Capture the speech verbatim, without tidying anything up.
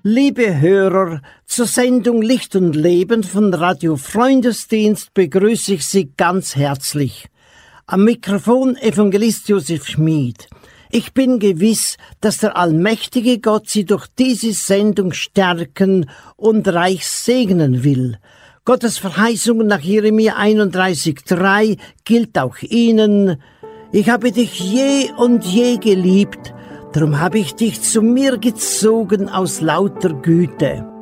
Liebe Hörer, zur Sendung Licht und Leben von Radio Freundesdienst begrüße ich Sie ganz herzlich. Am Mikrofon Evangelist Josef Schmid. Ich bin gewiss, dass der allmächtige Gott Sie durch diese Sendung stärken und reich segnen will. Gottes Verheißung nach Jeremia einunddreißig drei gilt auch Ihnen. Ich habe dich je und je geliebt, darum habe ich dich zu mir gezogen aus lauter Güte.